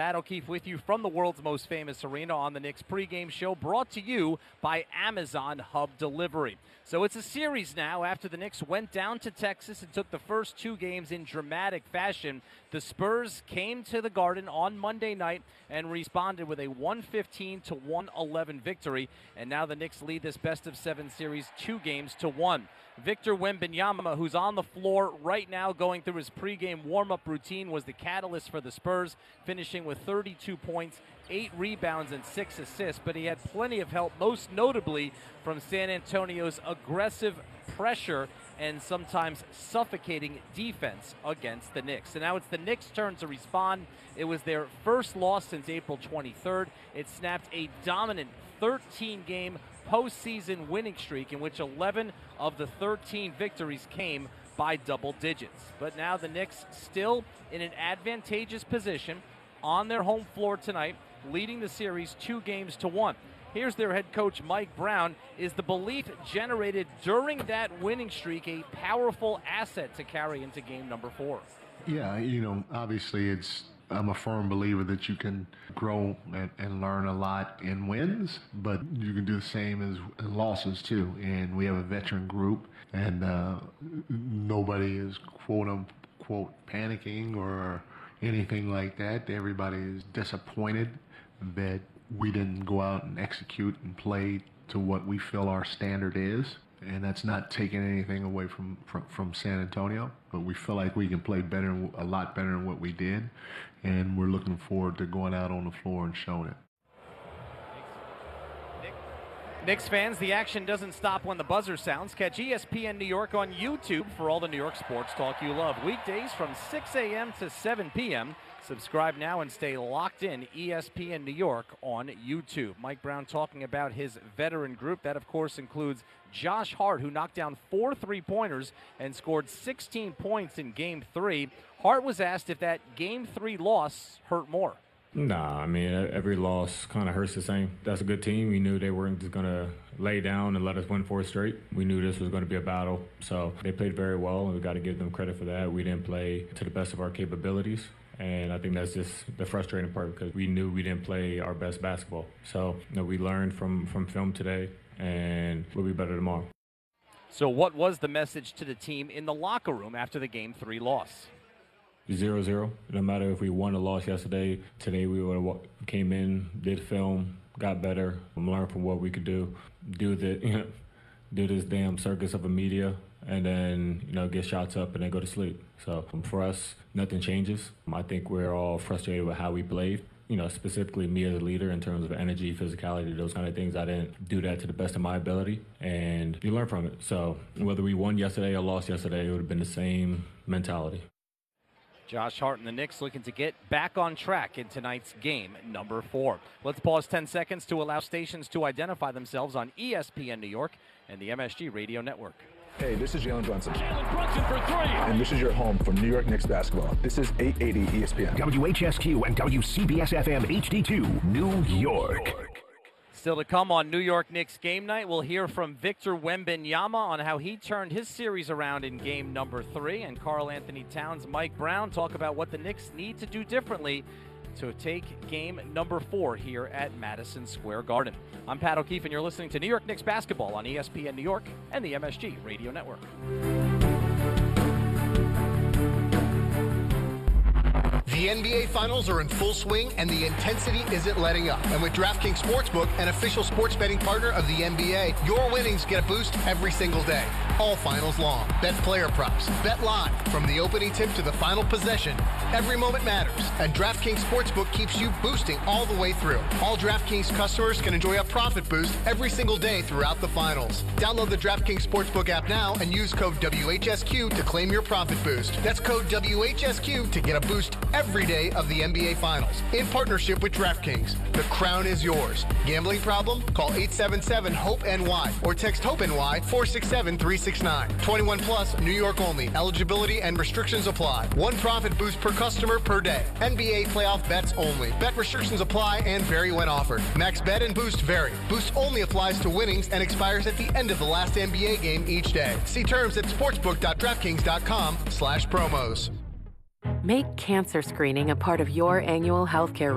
Pat O'Keefe with you from the world's most famous arena on the Knicks pregame show, brought to you by Amazon Hub Delivery. So it's a series now after the Knicks went down to Texas and took the first two games in dramatic fashion. The Spurs came to the Garden on Monday night and responded with a 115-111 victory. And now the Knicks lead this best-of-7 series 2-1. Victor Wembanyama, who's on the floor right now going through his pregame warm-up routine, was the catalyst for the Spurs, finishing with 32 points, 8 rebounds, and 6 assists. But he had plenty of help, most notably from San Antonio's aggressive pressure and sometimes suffocating defense against the Knicks. And now it's the Knicks' turn to respond. It was their first loss since April 23rd. It snapped a dominant 13-game postseason winning streak in which 11 of the 13 victories came by double digits. But now the Knicks still in an advantageous position on their home floor tonight, leading the series 2-1. Here's their head coach, Mike Brown. Is the belief generated during that winning streak a powerful asset to carry into game number 4? Yeah, obviously I'm a firm believer that you can grow and learn a lot in wins, but you can do the same as losses too. And we have a veteran group, and nobody is quote unquote panicking or anything like that. Everybody is disappointed that we didn't go out and execute and play to what we feel our standard is. And that's not taking anything away from San Antonio, but we feel like we can play better, a lot better than what we did, and we're looking forward to going out on the floor and showing it. Knicks fans, the action doesn't stop when the buzzer sounds. Catch ESPN New York on YouTube for all the New York sports talk you love. Weekdays from 6 a.m. to 7 p.m. Subscribe now and stay locked in. ESPN New York on YouTube. Mike Brown talking about his veteran group. That, of course, includes Josh Hart, who knocked down 4 3-pointers and scored 16 points in Game 3. Hart was asked if that Game 3 loss hurt more. Nah, I mean, every loss kind of hurts the same. That's a good team. We knew they weren't just going to lay down and let us win 4 straight. We knew this was going to be a battle. So they played very well, and we got to give them credit for that. We didn't play to the best of our capabilities. And I think that's just the frustrating part, because we knew we didn't play our best basketball. So we learned from film today, and we'll be better tomorrow. So what was the message to the team in the locker room after the Game 3 loss? 0-0. No matter if we won or lost yesterday, today we would have came in, did film, got better, learned from what we could do this damn circus of a media, and then get shots up and then go to sleep. So for us, nothing changes. I think we're all frustrated with how we played. Specifically me as a leader in terms of energy, physicality, those kind of things. I didn't do that to the best of my ability, and you learn from it. So whether we won yesterday or lost yesterday, it would have been the same mentality. Josh Hart and the Knicks looking to get back on track in tonight's game number 4. Let's pause 10 seconds to allow stations to identify themselves on ESPN New York and the MSG Radio Network. Hey, this is Jalen Brunson. Jalen Brunson for 3. And this is your home for New York Knicks basketball. This is 880 ESPN. WHSQ and WCBS-FM HD2, New York. Still to come on New York Knicks game night, we'll hear from Victor Wembanyama on how he turned his series around in game number 3. And Karl-Anthony Towns, Mike Brown talk about what the Knicks need to do differently to take game number 4 here at Madison Square Garden. I'm Pat O'Keefe, and you're listening to New York Knicks basketball on ESPN New York and the MSG Radio Network. The NBA Finals are in full swing, and the intensity isn't letting up. And with DraftKings Sportsbook, an official sports betting partner of the NBA, your winnings get a boost every single day, all finals long. Bet player props, bet live, from the opening tip to the final possession. Every moment matters, and DraftKings Sportsbook keeps you boosting all the way through. All DraftKings customers can enjoy a profit boost every single day throughout the finals. Download the DraftKings Sportsbook app now and use code WHSQ to claim your profit boost. That's code WHSQ to get a boost every day of the NBA Finals, in partnership with DraftKings. The crown is yours. Gambling problem? Call 877-HOPE-NY or text HOPE-NY 467-369. 21 plus, New York only. Eligibility and restrictions apply. One profit boost per customer per day. NBA playoff bets only. Bet restrictions apply and vary when offered. Max bet and boost vary. Boost only applies to winnings and expires at the end of the last NBA game each day. See terms at sportsbook.draftkings.com/promos. Make cancer screening a part of your annual healthcare